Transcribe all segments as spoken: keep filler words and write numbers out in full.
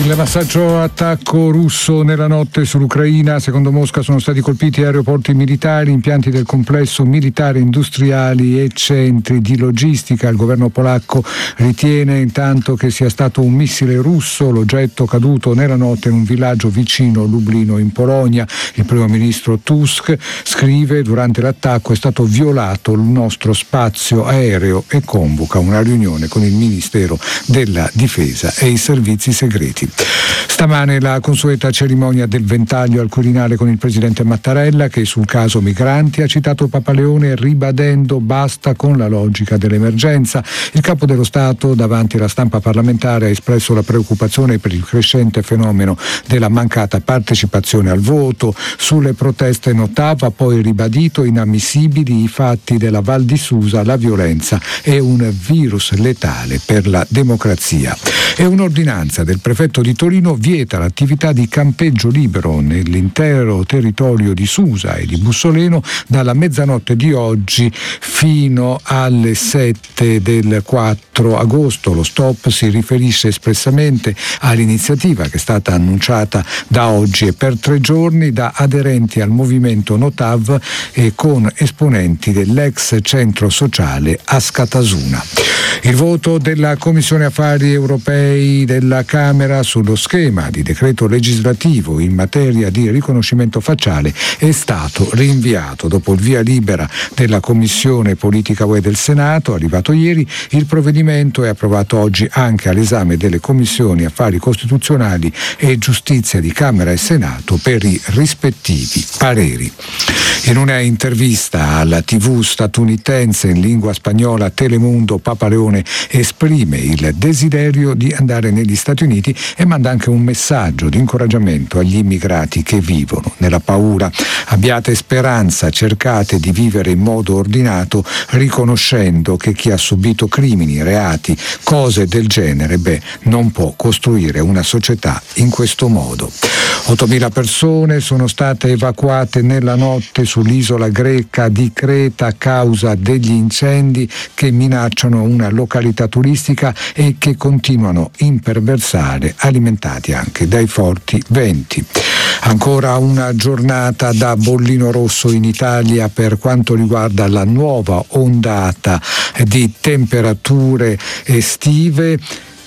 Il massaggio attacco russo nella notte sull'Ucraina. Secondo Mosca sono stati colpiti aeroporti militari, impianti del complesso militare industriali e centri di logistica. Il governo polacco ritiene intanto che sia stato un missile russo l'oggetto caduto nella notte in un villaggio vicino Lublino in Polonia. Il primo ministro Tusk scrive: durante l'attacco è stato violato il nostro spazio aereo, e convoca una riunione con il Ministero della Difesa e i servizi segreti. Stamane la consueta cerimonia del ventaglio al Quirinale con il presidente Mattarella, che sul caso migranti ha citato Papa Leone ribadendo basta con la logica dell'emergenza. Il capo dello Stato davanti alla stampa parlamentare ha espresso la preoccupazione per il crescente fenomeno della mancata partecipazione al voto. Sulle proteste notava poi ribadito inammissibili i fatti della Val di Susa, la violenza è un virus letale per la democrazia. E un'ordinanza del prefetto di Torino vieta l'attività di campeggio libero nell'intero territorio di Susa e di Bussoleno dalla mezzanotte di oggi fino alle sette del quattro agosto. Lo stop si riferisce espressamente all'iniziativa che è stata annunciata da oggi e per tre giorni da aderenti al movimento Notav e con esponenti dell'ex centro sociale Askatasuna. Il voto della Commissione Affari Europei della Camera sullo schema di decreto legislativo in materia di riconoscimento facciale è stato rinviato. Dopo il via libera della Commissione Politica U E del Senato, arrivato ieri, il provvedimento è approvato oggi anche all'esame delle Commissioni Affari Costituzionali e Giustizia di Camera e Senato per i rispettivi pareri. In una intervista alla tivù statunitense in lingua spagnola Telemundo, Papa Leone esprime il desiderio di andare negli Stati Uniti e manda anche un messaggio di incoraggiamento agli immigrati che vivono nella paura. Abbiate speranza, cercate di vivere in modo ordinato, riconoscendo che chi ha subito crimini, reati, cose del genere, beh, non può costruire una società in questo modo. ottomila persone sono state evacuate nella notte sull'isola greca di Creta a causa degli incendi che minacciano una località turistica e che continuano a imperversare, alimentati anche dai forti venti. Ancora una giornata da bollino rosso in Italia per quanto riguarda la nuova ondata di temperature estive.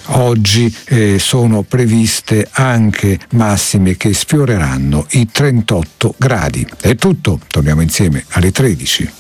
Oggi eh, sono previste anche massime che sfioreranno i trentotto gradi. È tutto, torniamo insieme alle tredici.